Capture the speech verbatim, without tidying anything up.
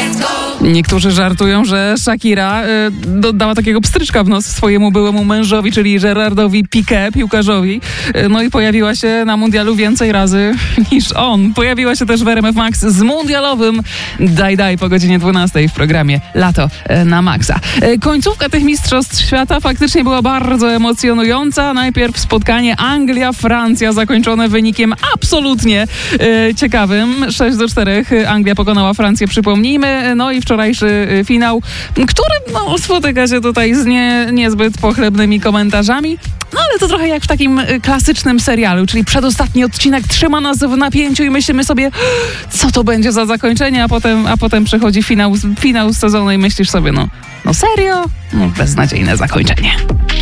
Niektórzy żartują, że Shakira y, dodała takiego pstryczka w nos swojemu byłemu mężowi, czyli Gerardowi Piqué, piłkarzowi. Y, no i pojawiła się na mundialu więcej razy niż on. Pojawiła się też w R M F Max z mundialowym Daj Daj po godzinie dwunastej w programie Lato y, na Maxa. Y, końcówka tych mistrzostw świata faktycznie była bardzo emocjonująca. Najpierw spotkanie Anglia-Francja zakończone wynikiem absolutnie y, ciekawym. sześć do czterech Anglia pokonała Francję, przypomnijmy. No i wczorajszy finał, który no, spotyka się tutaj z nie, niezbyt pochlebnymi komentarzami. No ale to trochę jak w takim klasycznym serialu, czyli przedostatni odcinek trzyma nas w napięciu i myślimy sobie, co to będzie za zakończenie, a potem, a potem przychodzi finał, finał sezonu i myślisz sobie, no, no serio? No beznadziejne zakończenie.